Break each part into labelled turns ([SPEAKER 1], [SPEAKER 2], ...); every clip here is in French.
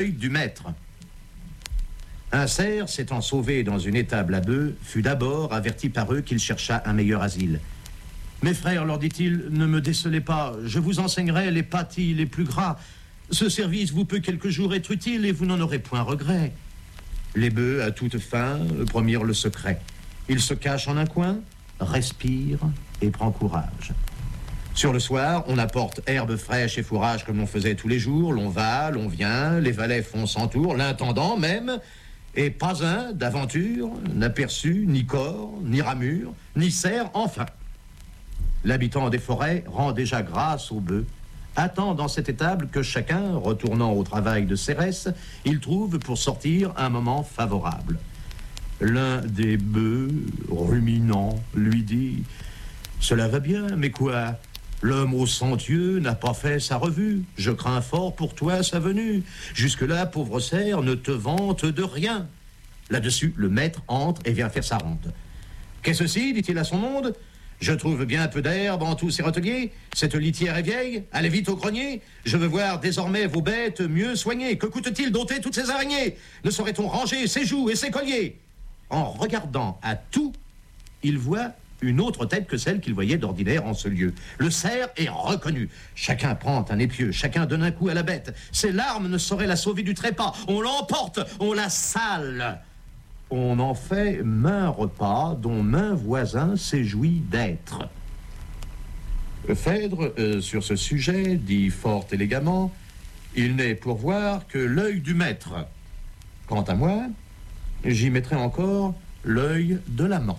[SPEAKER 1] du maître. Un cerf, s'étant sauvé dans une étable à bœufs, fut d'abord averti par eux qu'il chercha un meilleur asile. Mes frères, leur dit-il, ne me décelez pas, je vous enseignerai les pâtis les plus gras. Ce service vous peut quelques jours être utile et vous n'en aurez point regret. Les bœufs, à toute fin, promirent le secret. Ils se cachent en un coin, respirent et prend courage. Sur le soir, on apporte herbes fraîches et fourrage comme l'on faisait tous les jours. L'on va, l'on vient, les valets font 100 tours, l'intendant même, et pas un d'aventure n'aperçut ni corps, ni ramure, ni cerf, enfin. L'habitant des forêts rend déjà grâce aux bœufs, attend dans cette étable que chacun, retournant au travail de Cérès, il trouve pour sortir un moment favorable. L'un des bœufs, ruminant, lui dit « Cela va bien, mais quoi ? L'homme au cent-yeux n'a pas fait sa revue. Je crains fort pour toi sa venue. Jusque-là, pauvre cerf, ne te vante de rien. » Là-dessus, le maître entre et vient faire sa ronde. « Qu'est-ce ci, dit-il à son monde ? Je trouve bien peu d'herbe en tous ces râteliers. Cette litière est vieille, allez vite au grenier. Je veux voir désormais vos bêtes mieux soignées. Que coûte-t-il d'ôter toutes ces araignées ? Ne saurait-on ranger ses joues et ses colliers ? En regardant à tout, il voit une autre tête que celle qu'il voyait d'ordinaire en ce lieu. Le cerf est reconnu. Chacun prend un épieu, chacun donne un coup à la bête. Ses larmes ne sauraient la sauver du trépas. On l'emporte, on la sale. On en fait maint repas dont maint voisin s'éjouit d'être. Phèdre, sur ce sujet, dit fort élégamment, il n'est pour voir que l'œil du maître. Quant à moi, j'y mettrai encore l'œil de l'amant.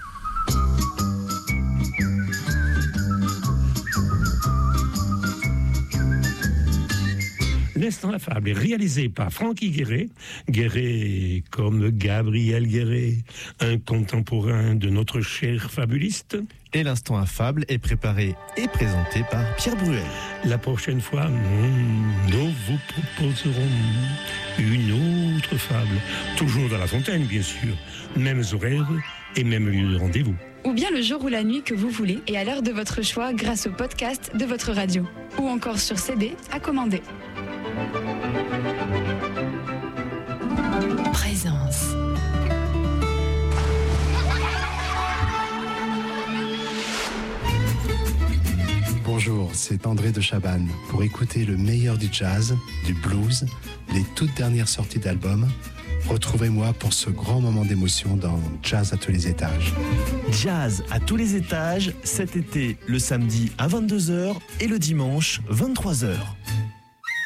[SPEAKER 2] L'instant affable est réalisé par Francky Guéret. Guéret comme Gabriel Guéret, un contemporain de notre cher fabuliste.
[SPEAKER 3] Et l'instant affable est préparé et présenté par Pierre Bruel.
[SPEAKER 2] La prochaine fois, nous vous proposerons une autre fable. Toujours dans La Fontaine, bien sûr. Mêmes horaires et même lieu de rendez-vous.
[SPEAKER 4] Ou bien le jour ou la nuit que vous voulez et à l'heure de votre choix grâce au podcast de votre radio. Ou encore sur CD à commander.
[SPEAKER 5] Présence.
[SPEAKER 6] Bonjour, c'est André de Chabannes. Pour écouter le meilleur du jazz, du blues, les toutes dernières sorties d'albums, retrouvez-moi pour ce grand moment d'émotion dans Jazz à tous les étages.
[SPEAKER 3] Jazz à tous les étages, cet été, le samedi à 22h et le dimanche 23h.